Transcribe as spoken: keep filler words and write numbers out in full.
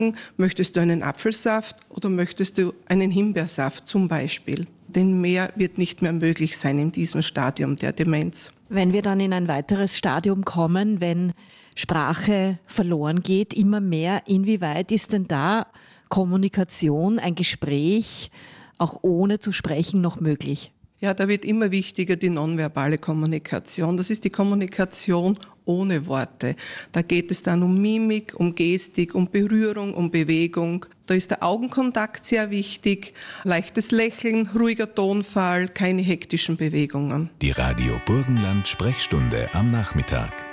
Möchtest du einen Apfelsaft oder möchtest du einen Himbeersaft zum Beispiel? Denn mehr wird nicht mehr möglich sein in diesem Stadium der Demenz. Wenn wir dann in ein weiteres Stadium kommen, wenn Sprache verloren geht, immer mehr, inwieweit ist denn da Kommunikation, ein Gespräch, auch ohne zu sprechen, noch möglich? Ja, da wird immer wichtiger die nonverbale Kommunikation. Das ist die Kommunikation ohne Worte. Da geht es dann um Mimik, um Gestik, um Berührung, um Bewegung. Da ist der Augenkontakt sehr wichtig, leichtes Lächeln, ruhiger Tonfall, keine hektischen Bewegungen. Die Radio Burgenland Sprechstunde am Nachmittag.